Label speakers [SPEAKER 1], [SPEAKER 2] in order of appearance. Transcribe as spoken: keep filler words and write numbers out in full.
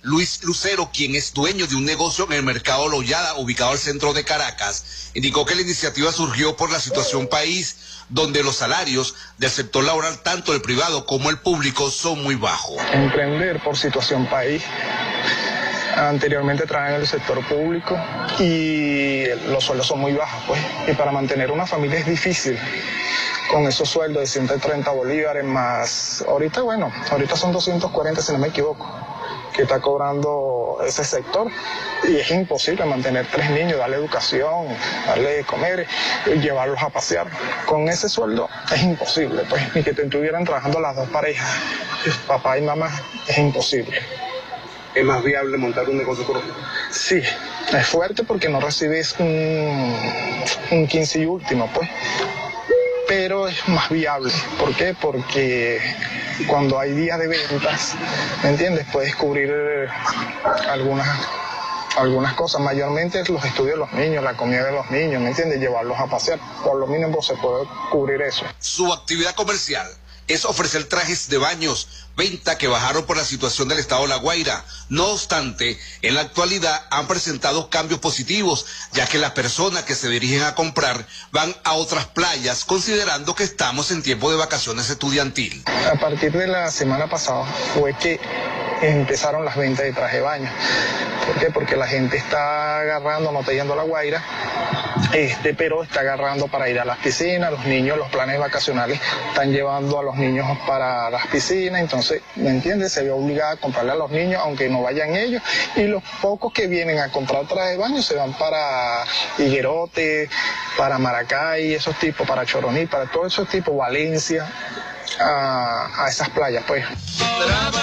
[SPEAKER 1] Luis Lucero, quien es dueño de un negocio en el mercado Loyada, ubicado al centro de Caracas, indicó que la iniciativa surgió por la situación país, donde los salarios del sector laboral, tanto el privado como el público, son muy bajos.
[SPEAKER 2] Emprender por situación país. Anteriormente trabajaba en el sector público y los sueldos son muy bajos, pues, y para mantener una familia es difícil con esos sueldos de ciento treinta bolívares más, ahorita bueno, ahorita son doscientos cuarenta si no me equivoco, que está cobrando ese sector, y es imposible mantener tres niños, darle educación, darle de comer y llevarlos a pasear. Con ese sueldo es imposible, pues, ni que te estuvieran trabajando las dos parejas, papá y mamá, es imposible.
[SPEAKER 3] ¿Es más viable montar un negocio propio?
[SPEAKER 2] Sí, es fuerte porque no recibes un, un quince y último, pues, pero es más viable. ¿Por qué? Porque cuando hay días de ventas, ¿me entiendes? Puedes cubrir algunas, algunas cosas, mayormente los estudios de los niños, la comida de los niños, ¿me entiendes? Llevarlos a pasear, por lo mínimo se puede cubrir eso.
[SPEAKER 1] Su actividad comercial es ofrecer trajes de baños, venta que bajaron por la situación del estado de La Guaira. No obstante, en la actualidad han presentado cambios positivos, ya que las personas que se dirigen a comprar van a otras playas, considerando que estamos en tiempo de vacaciones estudiantil.
[SPEAKER 2] A partir de la semana pasada fue que empezaron las ventas de traje de baño. ¿Por qué? Porque la gente está agarrando, no está yendo a La Guaira, este, pero está agarrando para ir a las piscinas. Los niños, los planes vacacionales están llevando a los niños para las piscinas, entonces, ¿me entiendes? Se ve obligada a comprarle a los niños, aunque no vayan ellos, y los pocos que vienen a comprar traje de baño se van para Higuerote, para Maracay, esos tipos, para Choroní, para todos esos tipos, Valencia, a, a esas playas, pues.